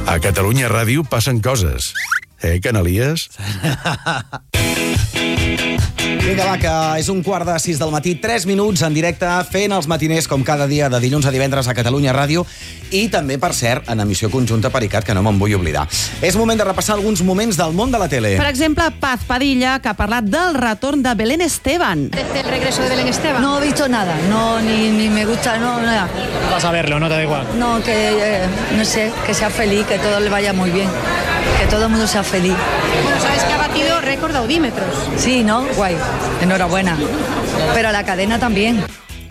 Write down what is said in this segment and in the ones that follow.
A Catalunya Ràdio passen coses. Canalies? Vinga, va, que és 5:45 del matí, 3 minuts en directe, fent els matiners com cada dia de dilluns a divendres a Catalunya Ràdio i també, per cert, en emissió conjunta per ICAT, que no me'n vull oblidar. És moment de repassar alguns moments del món de la tele. Per exemple, Paz Padilla, que ha parlat del retorn de Belén Esteban. Desde el regreso de Belén Esteban. No he visto nada, no, ni me gusta, no, nada. Vas a verlo, no te da igual. No, no sé, que sea feliz, que todo le vaya muy bien, que todo el mundo sea feliz. Bueno, sabes que ha batido récord de audímetros. Sí, ¿no? Guay, enhorabuena. Pero a la cadena también.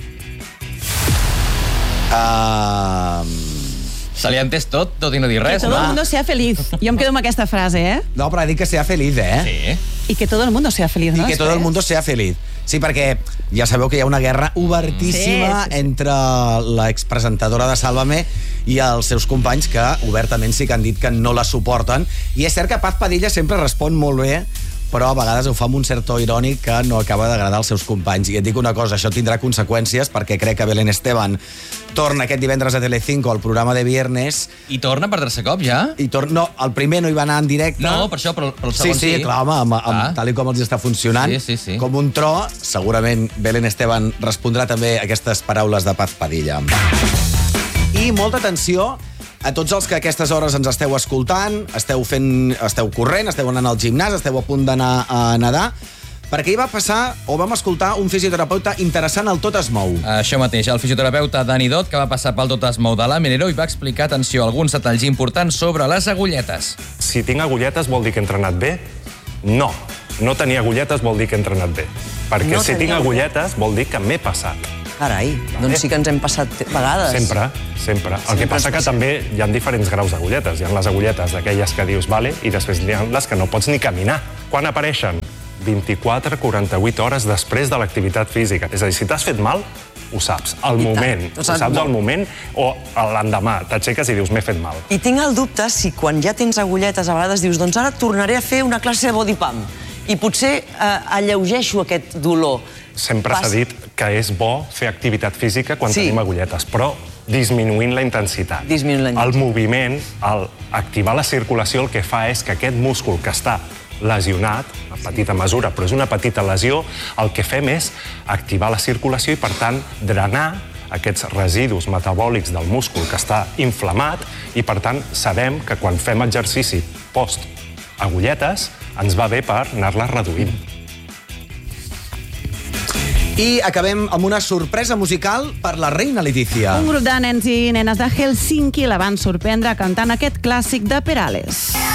Se li ha entès tot i no dir Que res, todo el no? mundo sea feliz. Jo em quedo amb aquesta frase, ¿eh? No, però ha dit que sea feliz, eh? Sí. I que todo el mundo sea feliz, no? I que todo el mundo sea feliz. Sí, perquè ja sabeu que hi ha una guerra obertíssima Sí. entre l'expresentadora de Sálvame i els seus companys que obertament sí que han dit que no la suporten. I és cert que Paz Padilla sempre respon molt bé, però a vegades ho fa amb un cert to irònic que no acaba d'agradar als seus companys. I et dic una cosa, això tindrà conseqüències perquè crec que Belén Esteban torna aquest divendres a Telecinco al programa de Viernes. I torna per tercer cop, ja? No, el primer no hi va anar en directe. No, per això, però el segon sí. Sí, clar, home, tal i com els està funcionant. Sí. Com un tro, segurament Belén Esteban respondrà també a aquestes paraules de Paz Padilla. I molta atenció a tots els que a aquestes hores ens esteu escoltant, esteu corrent, esteu anant al gimnàs, esteu a punt d'anar a nedar, perquè hi va passar, o vam escoltar, un fisioterapeuta interessant al Tot es mou. Això mateix, el fisioterapeuta Dani Dot, que va passar pel Tot es mou de l'Aminero i va explicar, atenció, alguns detalls importants sobre les agulletes. Si tinc agulletes vol dir que he entrenat bé? No. No tenir agulletes vol dir que he entrenat bé. Perquè No si tinc tenir agulletes vol dir que m'he passat. Carai, doncs sí que ens hem passat vegades. Sempre. El que passa que també hi ha diferents graus d'agulletes. Hi ha les agulletes d'aquelles que dius, vale, i després hi ha les que no pots ni caminar. Quan apareixen? 24-48 hores després de l'activitat física. És a dir, si t'has fet mal, ho saps. Al moment. Ho saps al moment o l'endemà. T'aixeques i dius, m'he fet mal. I tinc el dubte si quan ja tens agulletes a vegades dius, doncs ara tornaré a fer una classe de body pump i potser alleugeixo aquest dolor. Sempre s'ha dit que és bo fer activitat física quan tenim agulletes, però disminuint la intensitat. El moviment, al activar la circulació, el que fa és que aquest múscul que està lesionat, a petita mesura, però és una petita lesió, el que fem és activar la circulació i, per tant, drenar aquests residus metabòlics del múscul que està inflamat i, per tant, sabem que quan fem exercici post-agulletes ens va bé per anar-les reduint. I acabem amb una sorpresa musical per la reina Letícia. Un grup de nens i nenes de Helsinki la van sorprendre cantant aquest clàssic de Perales.